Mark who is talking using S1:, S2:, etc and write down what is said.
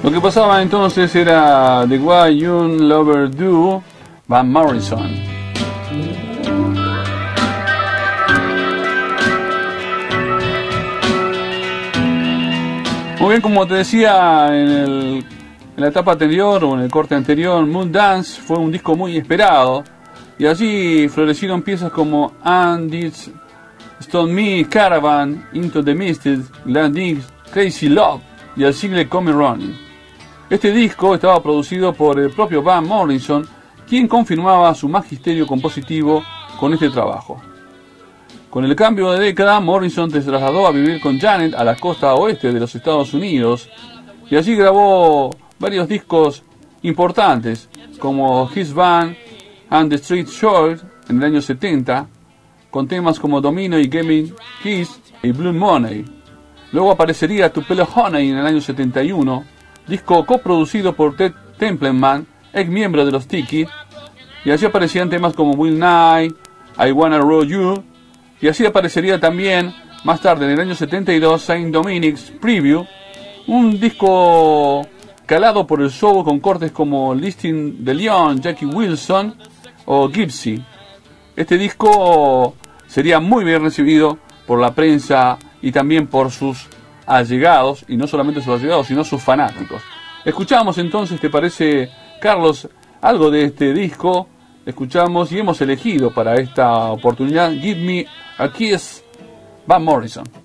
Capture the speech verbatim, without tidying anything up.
S1: Lo que pasaba entonces era The Why You Lover Do, Van Morrison. Muy bien, como te decía en, el, en la etapa anterior o en el corte anterior, Moon Dance fue un disco muy esperado y allí florecieron piezas como And This Stone Me, Caravan, Into the Misted, Glad Digs, Crazy Love y el single Come Running. Este disco estaba producido por el propio Van Morrison, quien confirmaba su magisterio compositivo con este trabajo. Con el cambio de década, Morrison se trasladó a vivir con Janet a la costa oeste de los Estados Unidos y allí grabó varios discos importantes como His Band and the Street Short en el año setenta, con temas como Domino y Gaming Kiss y Blue Money. Luego aparecería Tupelo Honey en el año setenta y uno, disco coproducido por Ted Templeman, ex miembro de los Tiki, y allí aparecían temas como Will Night, I Wanna Roll You, y así aparecería también más tarde en el año setenta y dos Saint Dominic's Preview, un disco calado por el soul con cortes como Listing de Leon, Jackie Wilson o Gypsy. Este disco sería muy bien recibido por la prensa y también por sus allegados, y no solamente sus allegados, sino sus fanáticos. Escuchamos entonces, ¿te parece, Carlos, algo de este disco? Escuchamos y hemos elegido para esta oportunidad Give Me a Kiss, Van Morrison.